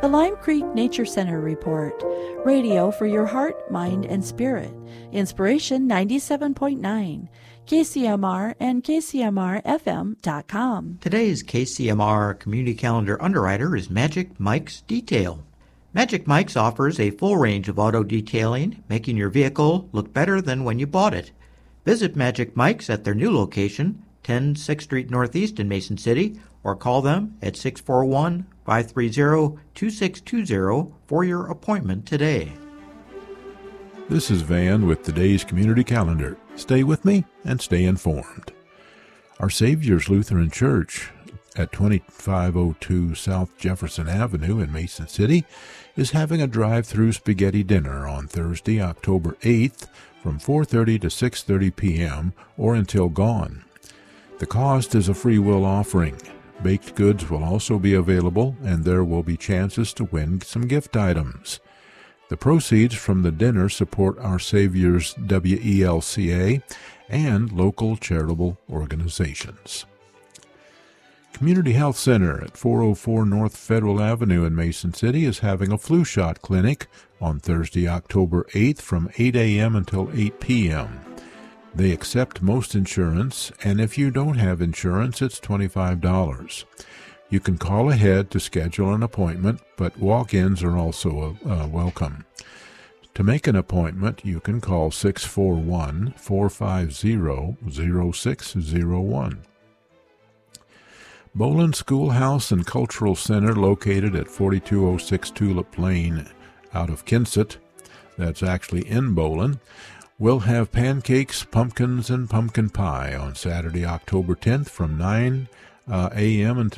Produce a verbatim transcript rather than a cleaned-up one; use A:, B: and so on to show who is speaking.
A: The Lime Creek Nature Center Report. Radio for your heart, mind, and spirit. Inspiration ninety-seven point nine. K C M R and K C M R F M dot com.
B: Today's K C M R Community Calendar underwriter is Magic Mike's Detail. Magic Mike's offers a full range of auto detailing, making your vehicle look better than when you bought it. Visit Magic Mike's at their new location, ten sixth Street Northeast in Mason City, or call them at six four one, five three zero, two six two zero for your appointment today.
C: This is Van with today's Community Calendar. Stay with me and stay informed. Our Savior's Lutheran Church at twenty-five oh two South Jefferson Avenue in Mason City is having a drive-through spaghetti dinner on Thursday, October eighth from four thirty to six thirty p.m. or until gone. The cost is a free will offering. Baked goods will also be available, and there will be chances to win some gift items. The proceeds from the dinner support Our Savior's W E L C A and local charitable organizations. Community Health Center at four oh four North Federal Avenue in Mason City is having a flu shot clinic on Thursday, October eighth from eight a.m. until eight p.m. They accept most insurance, and if you don't have insurance, it's twenty-five dollars. You can call ahead to schedule an appointment, but walk-ins are also uh, welcome. To make an appointment, you can call six four one, four five zero, zero six zero one. Boland Schoolhouse and Cultural Center, located at forty-two oh six Tulip Lane out of Kinsett, that's actually in Boland, will have pancakes, pumpkins, and pumpkin pie on Saturday, October tenth from nine uh, a.m. until